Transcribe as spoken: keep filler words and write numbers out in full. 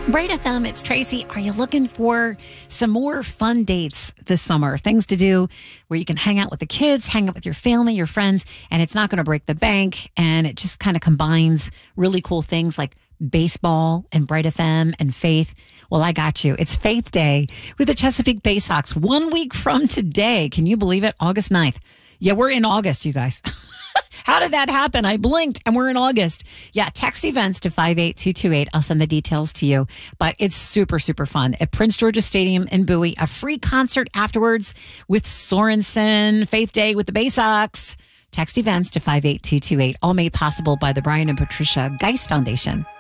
Bright F M, it's Tracy. Are you looking for some more fun dates this summer? Things to do where you can hang out with the kids, hang out with your family, your friends, and it's not going to break the bank. And it just kind of combines really cool things like baseball and Bright F M and faith. Well, I got you. It's Faith Day with the Chesapeake Bay Sox one week from today. Can you believe it? August ninth. Yeah, we're in August, you guys. How did that happen? I blinked and we're in August. Yeah, text events to five eight two two eight. I'll send the details to you. But it's super, super fun. At Prince George's Stadium in Bowie, a free concert afterwards with Sorensen, Faith Day with the Bay Sox. Text events to five eight two two eight. All made possible by the Brian and Patricia Geist Foundation.